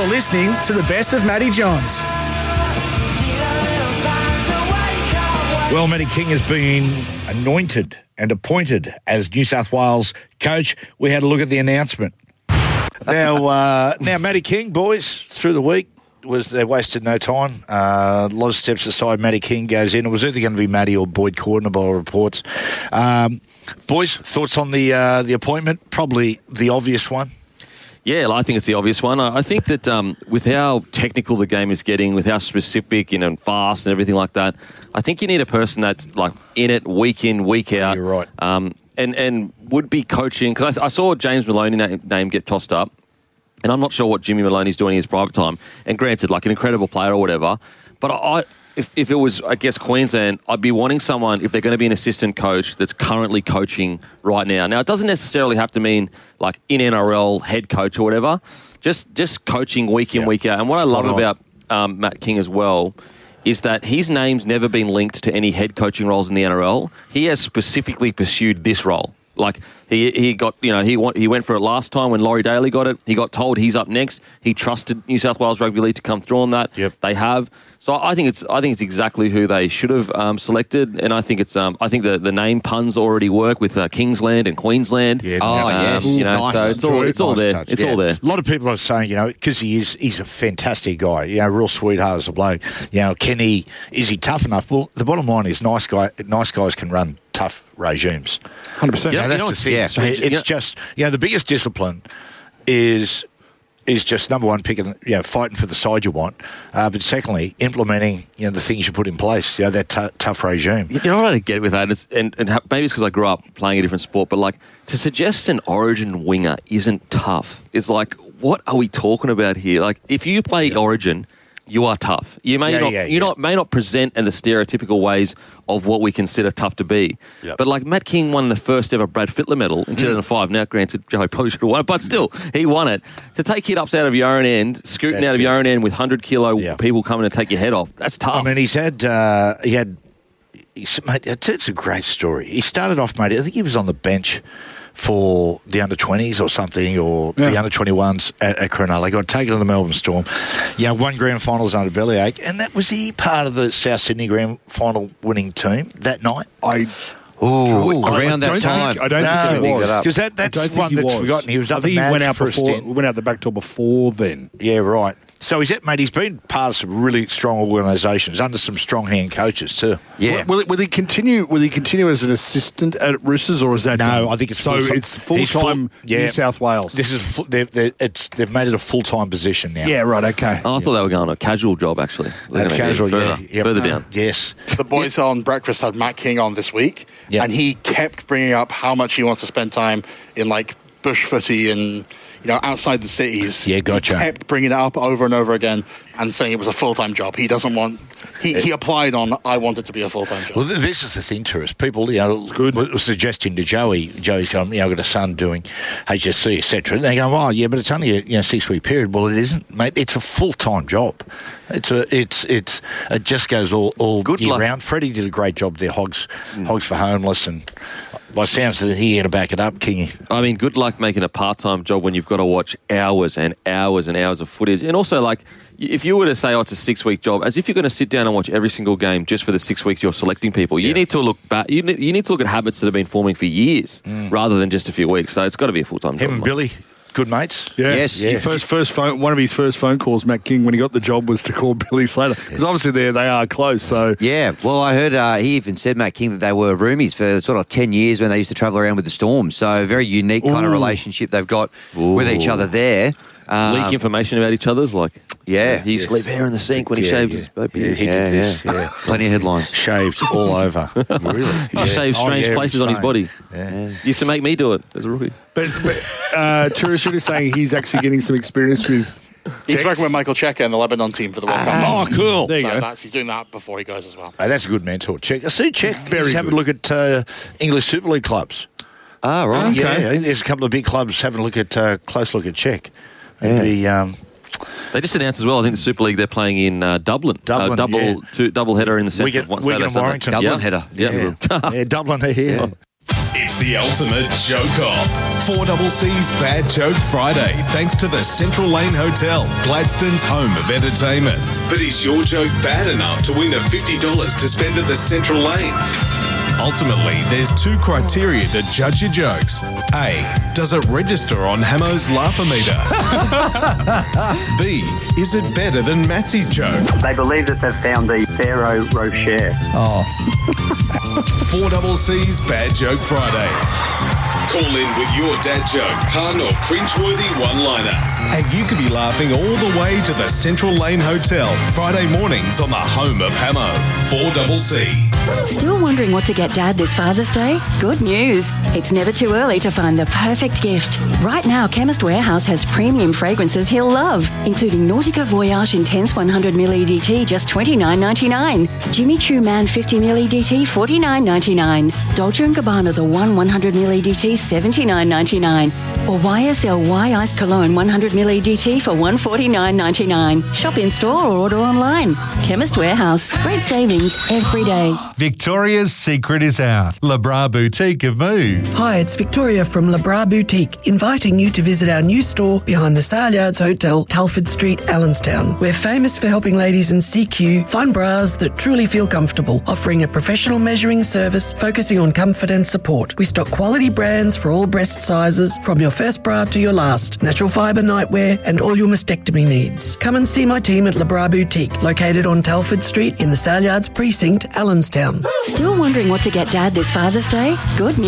You're listening to the best of Matty Johns. Well, Matty King has been anointed and appointed as New South Wales coach. We had a look at the announcement. Now, Matty King, boys, through the week, they wasted no time. A lot of steps aside, Matty King goes in. It was either going to be Matty or Boyd Cordner by all reports. Boys, thoughts on the appointment? Probably the obvious one. Yeah, I think it's the obvious one. I think that with how technical the game is getting, with how specific and fast and everything like that, I think you need a person that's like in it week in, week out. You're right. And would be coaching, because I saw James Maloney name get tossed up, and I'm not sure what Jimmy Maloney's doing in his private time. And granted, like an incredible player or whatever, but if it was, I guess, Queensland, I'd be wanting someone, if they're going to be an assistant coach, that's currently coaching right now. Now, it doesn't necessarily have to mean like in NRL, head coach or whatever, just coaching week in, week out. And what I love about Matt King as well is that his name's never been linked to any head coaching roles in the NRL. He has specifically pursued this role. Like he got, he went for it last time when Laurie Daly got it. He got told he's up next. He trusted New South Wales Rugby League to come through on that. Yep. They have. So I think it's exactly who they should have selected, and I think the name puns already work with Kingsland and Queensland. Yeah, yes. Nice. So it's all there. Touch. It's all there. A lot of people are saying, because he's a fantastic guy, real sweetheart as a bloke. Kenny, is he tough enough? Well, the bottom line is nice guys can run tough regimes. 100%. That's the thing. It's just, the biggest discipline is just number one, picking, fighting for the side you want, but secondly, implementing, the things you put in place, that tough regime. You know what I get with that? And maybe it's because I grew up playing a different sport, but like to suggest an Origin winger isn't tough. It's like, what are we talking about here? Like, if you play Origin, you are tough. You may may not present in the stereotypical ways of what we consider tough to be. Yep. But like Matt King won the first ever Brad Fittler medal in 2005. Now, granted, Joe probably should have won it, but still, he won it. To take hit-ups out of your own end, scooting out of your own end with 100-kilo people coming to take your head off, that's tough. I mean, mate, it's a great story. He started off, mate, I think he was on the bench for the under-20s or something, or the under-21s at Cronulla. They got taken to the Melbourne Storm. Won grand finals under Bellyache, and was he part of the South Sydney grand final winning team that night? Around that time. I don't think he was. Because that's one that's forgotten. He was up the match for a stint. Went out the back door before then. Yeah, right. So he's been part of some really strong organisations under some strong hand coaches too. Yeah. Will he continue? Will he continue as an assistant at Roosters, or is that no? I think it's full-time. It's full-time New South Wales. This is they've made it a full-time position now. Yeah, right. Okay. I thought they were going to a casual job actually. Further down. Yes. The boys on breakfast had Matt King on this week, and he kept bringing up how much he wants to spend time in like bush footy and outside the cities. Yeah, gotcha. He kept bringing it up over and over again and saying it was a full-time job. He doesn't want... He applied on, I want it to be a full-time job. Well, this is the thing to us. People, were suggesting to Joey, Joey's going, I've got a son doing HSC, etc. And they go, but it's only a 6-week period. Well, it isn't, mate. It's a full-time job. It just goes all Good year luck. round. Freddie did a great job there, Hogs for Homeless, and by sounds that he had to back it up, Kingy. I mean, good luck making a part-time job when you've got to watch hours and hours and hours of footage. And also, like, if you were to say, it's a 6-week job, as if you're going to sit down and watch every single game just for the 6 weeks you're selecting people. You need to look back. You need to look at habits that have been forming for years rather than just a few weeks. So it's got to be a full-time job. Him and Billy, good mates. Yeah. Yes. Yeah. One of his first phone calls, Matt King, when he got the job, was to call Billy Slater, because obviously they are close. So yeah. Well, I heard he even said, Matt King, that they were roomies for sort of 10 years when they used to travel around with the Storm. So a very unique kind of relationship they've got with each other there. Leak information about each other's like, he used to leave hair in the sink when he shaved his baby. Yeah, he did this. Yeah. Plenty of headlines. Shaved all over. Really? He shaved strange places on his body. Yeah. Used to make me do it as a rookie. But Turishuk is saying he's actually getting some experience with... He's working with Michael Cheika and the Lebanon team for the World Cup. Oh, cool. There you go. He's doing that before he goes as well. Hey, that's a good mentor, Check. I see Check. Very having a look at English Super League clubs. Ah, right. Okay. Yeah, I think there's a couple of big clubs having a look at close look at Check. Maybe, they just announced as well, I think the Super League, they're playing in Dublin. Double header in the sense of one Wigan and Saturday, Warrington. Dublin header. Yeah. Yeah, Dublin here. It's the ultimate joke-off. 4CC's Bad Joke Friday, thanks to the Central Lane Hotel, Gladstone's home of entertainment. But is your joke bad enough to win a $50 to spend at the Central Lane? Ultimately, there's two criteria to judge your jokes. A, does it register on Hamo's Laugh-O-Meter? B, is it better than Matsy's joke? They believe that they've found the Pharaoh Rocher. 4CC's Bad Joke Friday. Call in with your dad joke, pun or cringeworthy one-liner. And you could be laughing all the way to the Central Lane Hotel, Friday mornings on the home of Hamo. 4CC. Still wondering what to get Dad this Father's Day? Good news. It's never too early to find the perfect gift. Right now, Chemist Warehouse has premium fragrances he'll love, including Nautica Voyage Intense 100ml EDT, just $29.99. Jimmy Choo Man 50ml EDT, $49.99. Dolce & Gabbana The One 100ml EDT, $79.99. Or YSL Iced Cologne 100ml EDT for $149.99. Shop in store or order online. Chemist Warehouse. Great savings every day. Victoria's secret is out. Le Bras Boutique have moved. Hi, it's Victoria from Le Bras Boutique, inviting you to visit our new store behind the Sale Yards Hotel, Telford Street, Allenstown. We're famous for helping ladies in CQ find bras that truly feel comfortable, offering a professional measuring service focusing on comfort and support. We stock quality brands for all breast sizes, from your first bra to your last, natural fibre nightwear and all your mastectomy needs. Come and see my team at Le Bras Boutique, located on Telford Street in the Sale Yards Precinct, Allenstown. Still wondering what to get Dad this Father's Day? Good news.